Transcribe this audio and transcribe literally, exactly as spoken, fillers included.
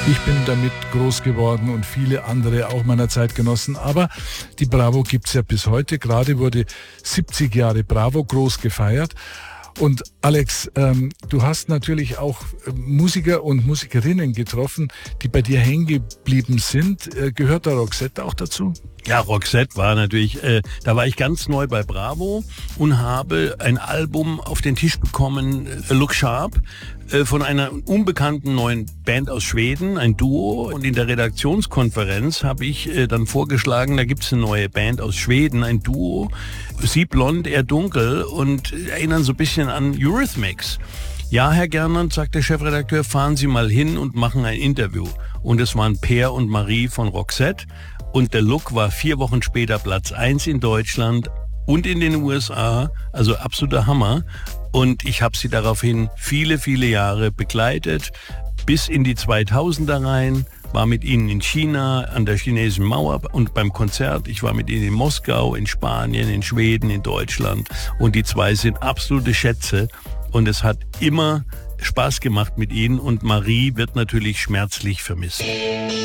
Ich bin damit groß geworden und viele andere auch meiner Zeitgenossen. Aber die Bravo gibt's ja bis heute. Gerade wurde siebzig Jahre Bravo groß gefeiert. Und Alex, ähm, du hast natürlich auch Musiker und Musikerinnen getroffen, die bei dir hängen geblieben sind. Äh, gehört da Roxette auch dazu? Ja, Roxette war natürlich, äh, da war ich ganz neu bei Bravo und habe ein Album auf den Tisch bekommen, äh, Look Sharp, äh, von einer unbekannten neuen Band aus Schweden, ein Duo. Und in der Redaktionskonferenz habe ich äh, dann vorgeschlagen, da gibt's eine neue Band aus Schweden, ein Duo, sie blond, er dunkel und erinnern so ein bisschen an Eurythmics. Ja, Herr Gernand, sagt der Chefredakteur, fahren Sie mal hin und machen ein Interview. Und es waren Per und Marie von Roxette. Und der Look war vier Wochen später Platz eins in Deutschland und in den U S A, also absoluter Hammer. Und ich habe sie daraufhin viele, viele Jahre begleitet, bis in die zweitausender rein, war mit ihnen in China, an der chinesischen Mauer und beim Konzert. Ich war mit ihnen in Moskau, in Spanien, in Schweden, in Deutschland. Und die zwei sind absolute Schätze. Und es hat immer Spaß gemacht mit ihnen. Und Marie wird natürlich schmerzlich vermisst.